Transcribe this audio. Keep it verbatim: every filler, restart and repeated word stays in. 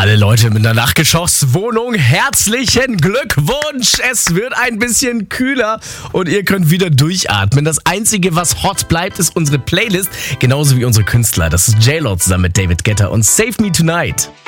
Alle Leute mit einer Dachgeschosswohnung, herzlichen Glückwunsch! Es wird ein bisschen kühler und ihr könnt wieder durchatmen. Das Einzige, was hot bleibt, ist unsere Playlist, genauso wie unsere Künstler. Das ist J-Lo zusammen mit David Guetta und Save Me Tonight.